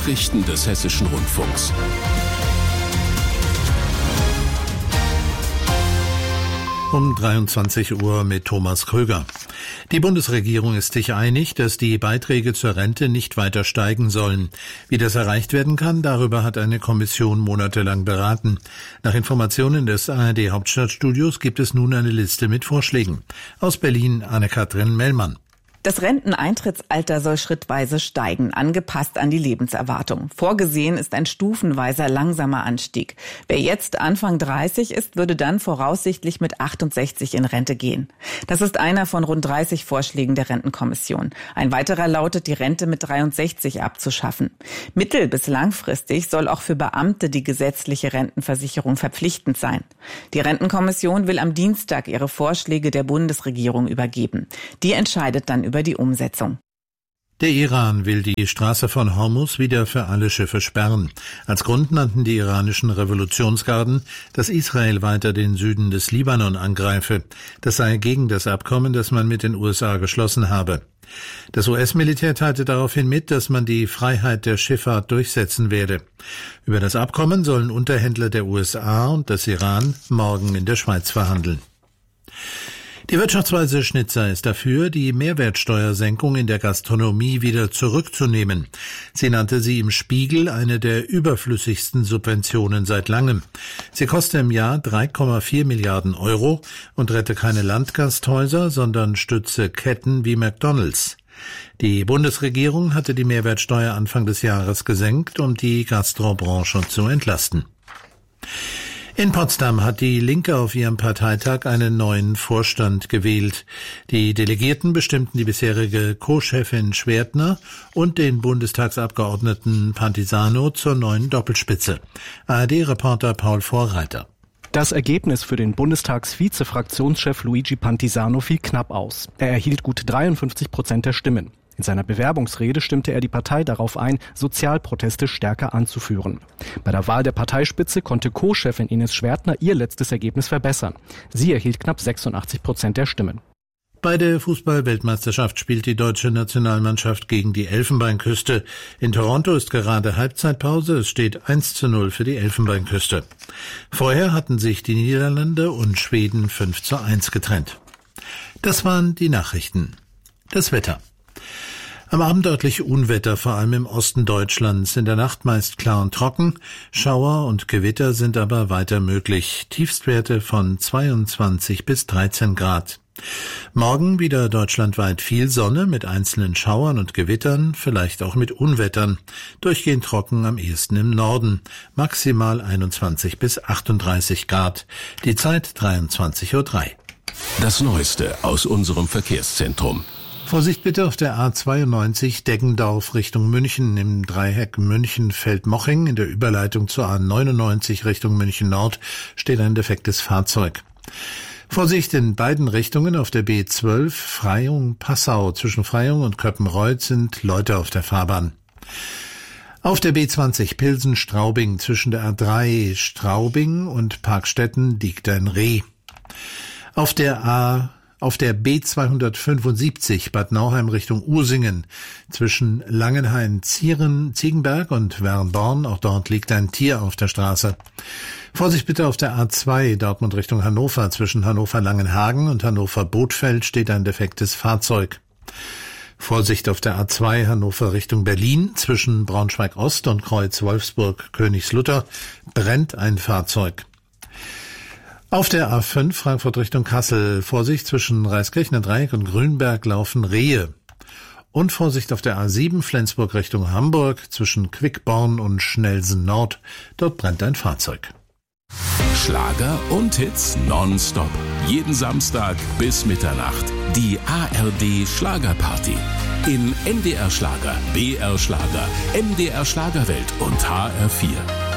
Nachrichten des Hessischen Rundfunks. Um 23 Uhr mit Thomas Kröger. Die Bundesregierung ist sich einig, dass die Beiträge zur Rente nicht weiter steigen sollen. Wie das erreicht werden kann, darüber hat eine Kommission monatelang beraten. Nach Informationen des ARD Hauptstadtstudios gibt es nun eine Liste mit Vorschlägen. Aus Berlin Anne-Kathrin Mellmann. Das Renteneintrittsalter soll schrittweise steigen, angepasst an die Lebenserwartung. Vorgesehen ist ein stufenweiser langsamer Anstieg. Wer jetzt Anfang 30 ist, würde dann voraussichtlich mit 68 in Rente gehen. Das ist einer von rund 30 Vorschlägen der Rentenkommission. Ein weiterer lautet, die Rente mit 63 abzuschaffen. Mittel- bis langfristig soll auch für Beamte die gesetzliche Rentenversicherung verpflichtend sein. Die Rentenkommission will am Dienstag ihre Vorschläge der Bundesregierung übergeben. Die entscheidet dann über die Umsetzung. Der Iran will die Straße von Hormuz wieder für alle Schiffe sperren. Als Grund nannten die iranischen Revolutionsgarden, dass Israel weiter den Süden des Libanon angreife. Das sei gegen das Abkommen, das man mit den USA geschlossen habe. Das US-Militär teilte daraufhin mit, dass man die Freiheit der Schifffahrt durchsetzen werde. Über das Abkommen sollen Unterhändler der USA und des Iran morgen in der Schweiz verhandeln. Die Wirtschaftsweise Schnitzer ist dafür, die Mehrwertsteuersenkung in der Gastronomie wieder zurückzunehmen. Sie nannte sie im Spiegel eine der überflüssigsten Subventionen seit langem. Sie koste im Jahr 3,4 Milliarden Euro und rette keine Landgasthäuser, sondern stütze Ketten wie McDonald's. Die Bundesregierung hatte die Mehrwertsteuer Anfang des Jahres gesenkt, um die Gastrobranche zu entlasten. In Potsdam hat die Linke auf ihrem Parteitag einen neuen Vorstand gewählt. Die Delegierten bestimmten die bisherige Co-Chefin Schwertner und den Bundestagsabgeordneten Pantisano zur neuen Doppelspitze. ARD-Reporter Paul Vorreiter. Das Ergebnis für den Bundestagsvize-Fraktionschef Luigi Pantisano fiel knapp aus. Er erhielt gut 53% der Stimmen. In seiner Bewerbungsrede stimmte er die Partei darauf ein, Sozialproteste stärker anzuführen. Bei der Wahl der Parteispitze konnte Co-Chefin Ines Schwertner ihr letztes Ergebnis verbessern. Sie erhielt knapp 86% der Stimmen. Bei der Fußball-Weltmeisterschaft spielt die deutsche Nationalmannschaft gegen die Elfenbeinküste. In Toronto ist gerade Halbzeitpause. Es steht 1:0 für die Elfenbeinküste. Vorher hatten sich die Niederlande und Schweden 5:1 getrennt. Das waren die Nachrichten. Das Wetter. Am Abend örtlich Unwetter, vor allem im Osten Deutschlands. In der Nacht meist klar und trocken. Schauer und Gewitter sind aber weiter möglich. Tiefstwerte von 22 bis 13 Grad. Morgen wieder deutschlandweit viel Sonne mit einzelnen Schauern und Gewittern, vielleicht auch mit Unwettern. Durchgehend trocken am ehesten im Norden. Maximal 21 bis 38 Grad. Die Zeit 23:03 Uhr. Das Neueste aus unserem Verkehrszentrum. Vorsicht bitte auf der A92 Deggendorf Richtung München im Dreieck München-Feldmoching. In der Überleitung zur A99 Richtung München Nord steht ein defektes Fahrzeug. Vorsicht in beiden Richtungen auf der B12 Freyung-Passau. Zwischen Freyung und Köppenreuth sind Leute auf der Fahrbahn. Auf der B20 Pilsen-Straubing zwischen der A3 Straubing und Parkstetten liegt ein Reh. Auf der B275 Bad Nauheim Richtung Ursingen zwischen Langenhain-Ziegenberg und Wernborn, auch dort liegt ein Tier auf der Straße. Vorsicht bitte auf der A2 Dortmund Richtung Hannover zwischen Hannover-Langenhagen und Hannover-Bothfeld steht ein defektes Fahrzeug. Vorsicht auf der A2 Hannover Richtung Berlin zwischen Braunschweig-Ost und Kreuz Wolfsburg-Königslutter brennt ein Fahrzeug. Auf der A5 Frankfurt Richtung Kassel, Vorsicht zwischen Reiskirchner Dreieck und Grünberg laufen Rehe. Und Vorsicht auf der A7 Flensburg Richtung Hamburg zwischen Quickborn und Schnelsen Nord, dort brennt ein Fahrzeug. Schlager und Hits nonstop. Jeden Samstag bis Mitternacht. Die ARD Schlagerparty. In NDR Schlager, BR Schlager, MDR Schlagerwelt und HR4.